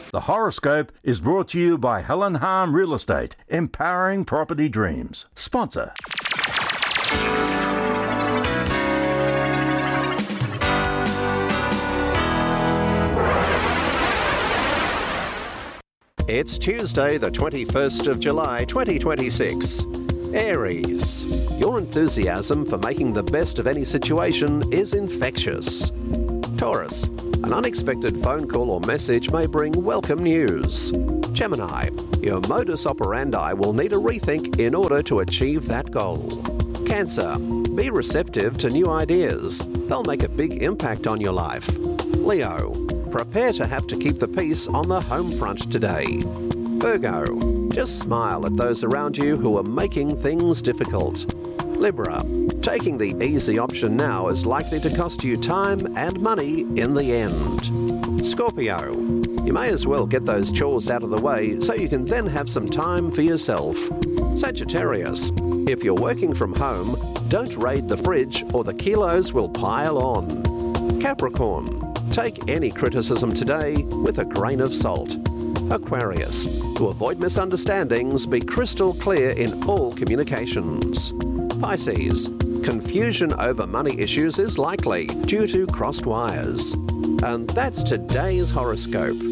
The horoscope is brought to you by Helen Harm Real Estate, empowering property dreams. Sponsor. It's Tuesday, the 21st of July, 2026. Aries. Your enthusiasm for making the best of any situation is infectious. Taurus. An unexpected phone call or message may bring welcome news. Gemini. Your modus operandi will need a rethink in order to achieve that goal. Cancer. Be receptive to new ideas. They'll make a big impact on your life. Leo. Prepare to have to keep the peace on the home front today. Virgo. Just smile at those around you who are making things difficult. Libra. Taking the easy option now is likely to cost you time and money in the end. Scorpio. You may as well get those chores out of the way so you can then have some time for yourself. Sagittarius. If you're working from home, don't raid the fridge or the kilos will pile on. Capricorn. Take any criticism today with a grain of salt. Aquarius. To avoid misunderstandings, be crystal clear in all communications. Pisces. Confusion over money issues is likely due to crossed wires. And that's today's horoscope.